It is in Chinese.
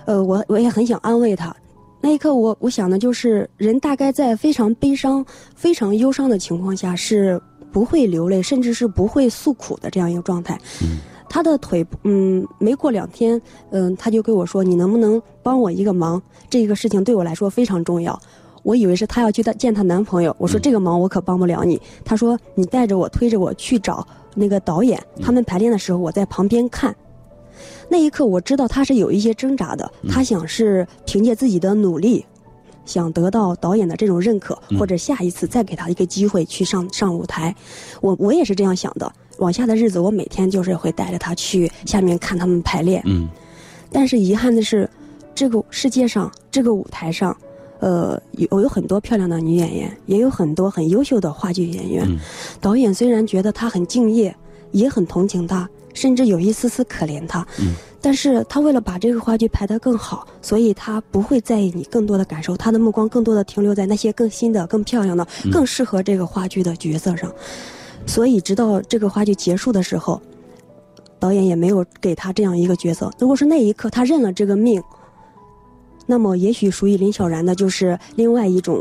我也很想安慰他。那一刻我想的就是人大概在非常悲伤非常忧伤的情况下是不会流泪甚至是不会诉苦的这样一个状态。他的腿没过2天他就跟我说你能不能帮我一个忙，这个事情对我来说非常重要。我以为是她要去见她男朋友，我说这个忙我可帮不了你。她说你带着我推着我去找那个导演，他们排练的时候我在旁边看。那一刻我知道他是有一些挣扎的，他想是凭借自己的努力想得到导演的这种认可，或者下一次再给他一个机会去上舞台。我也是这样想的，往下的日子我每天就是会带着他去下面看他们排练。但是遗憾的是这个世界上这个舞台上有很多漂亮的女演员，也有很多很优秀的话剧演员。导演虽然觉得她很敬业，也很同情她，甚至有一丝丝可怜她，但是他为了把这个话剧排得更好，所以他不会在意你更多的感受，他的目光更多的停留在那些更新的更漂亮的更适合这个话剧的角色上。所以直到这个话剧结束的时候，导演也没有给他这样一个角色。如果是那一刻他认了这个命，那么也许属于林小然的就是另外一种